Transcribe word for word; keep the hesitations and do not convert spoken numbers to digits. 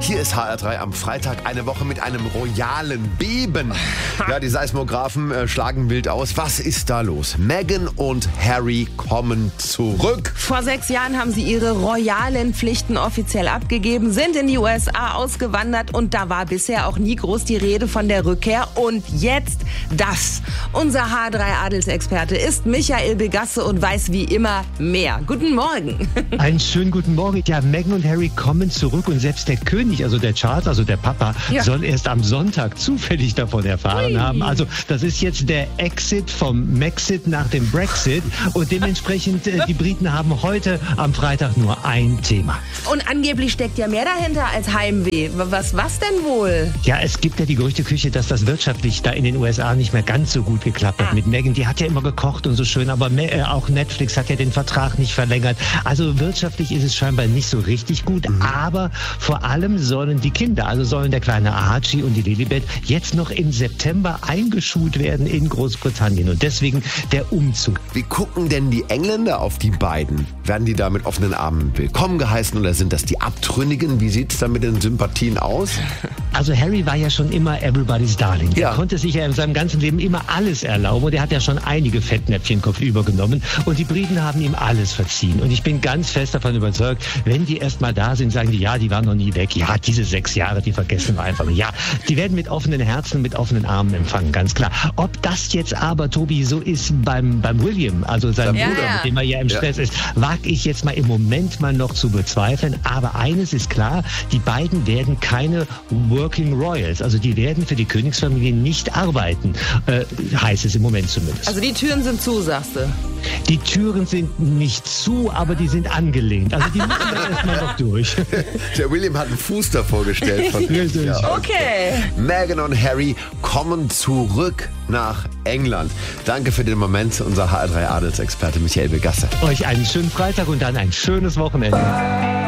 Hier ist H R drei am Freitag, eine Woche mit einem royalen Beben. Ja, die Seismographen äh, schlagen wild aus. Was ist da los? Meghan und Harry kommen zurück. Vor sechs Jahren haben sie ihre royalen Pflichten offiziell abgegeben, sind in die U S A ausgewandert und da war bisher auch nie groß die Rede von der Rückkehr. Und jetzt das. Unser H R drei Adelsexperte ist Michael Begasse und weiß wie immer mehr. Guten Morgen. Einen schönen guten Morgen. Ja, Meghan und Harry kommen zurück und selbst der König, also der Charles, also der Papa, ja. soll erst am Sonntag zufällig davon erfahren Ui. haben. Also das ist jetzt der Exit vom Maxit nach dem Brexit und dementsprechend äh, die Briten haben heute am Freitag nur ein Thema. Und angeblich steckt ja mehr dahinter als Heimweh. Was, was denn wohl? Ja, es gibt ja die Gerüchteküche, dass das wirtschaftlich da in den U S A nicht mehr ganz so gut geklappt hat ah. mit Meghan. Die hat ja immer gekocht und so schön, aber äh, auch Netflix hat ja den Vertrag nicht verlängert. Also wirtschaftlich ist es scheinbar nicht so richtig gut, mhm. aber vor allem sollen die Kinder, also sollen der kleine Archie und die Lilibet jetzt noch im September eingeschult werden in Großbritannien und deswegen der Umzug. Wie gucken denn die Engländer auf die beiden? Werden die da mit offenen Armen willkommen geheißen oder sind das die Abtrünnigen? Wie sieht es da mit den Sympathien aus? Also Harry war ja schon immer everybody's darling. Ja. Er konnte sich ja in seinem ganzen Leben immer alles erlauben und er hat ja schon einige Fettnäpfchen kopfüber genommen und die Briten haben ihm alles verziehen. Und ich bin ganz fest davon überzeugt, wenn die erst mal da sind, sagen die, ja, die waren noch nie weg. Ja, diese sechs Jahre, die vergessen wir einfach. Ja, die werden mit offenen Herzen, mit offenen Armen empfangen, ganz klar. Ob das jetzt aber, Tobi, so ist beim, beim William, also seinem ja, Bruder, ja. mit dem er ja im Stress ja. ist, wage ich jetzt mal im Moment mal noch zu bezweifeln. Aber eines ist klar, die beiden werden keine Working Royals, also die werden für die Königsfamilie nicht arbeiten, äh, heißt es im Moment zumindest. Also die Türen sind zu, sagst du? Die Türen sind nicht zu, aber die sind angelehnt. Also die müssen da erstmal noch durch. Der William hat einen Fuß davor gestellt. Von ja, okay. Meghan und Harry kommen zurück nach England. Danke für den Moment, unser H R drei Adelsexperte Michael Begasse. Euch einen schönen Freitag und dann ein schönes Wochenende.